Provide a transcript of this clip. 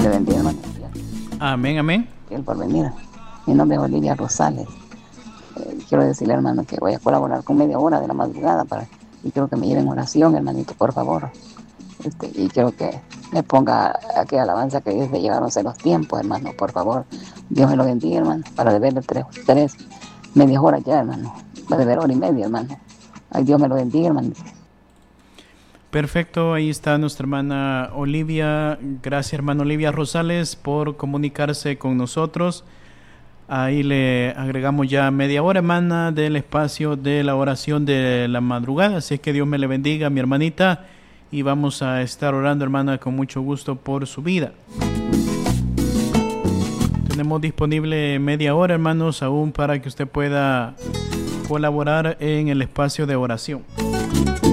le bendiga, hermano. Amén, amén. Que el porvenir. Mi nombre es Olivia Rosales. Quiero decirle, hermano, que voy a colaborar con media hora de la madrugada y quiero que me lleven oración, hermanito, por favor. Y quiero que me ponga aquella alabanza que dice llegaronse los tiempos, hermano, por favor. Dios me lo bendiga, hermano, para deberle tres medias horas ya, hermano. Va a deber hora y media, hermano. Ay, Dios me lo bendiga, hermano. Perfecto, ahí está nuestra hermana Olivia. Gracias, hermana Olivia Rosales, por comunicarse con nosotros. Ahí le agregamos ya media hora, hermana, del espacio de la oración de la madrugada. Así es que Dios me le bendiga, mi hermanita. Y vamos a estar orando, hermana, con mucho gusto por su vida. Tenemos disponible media hora, hermanos, aún para que usted pueda colaborar en el espacio de oración.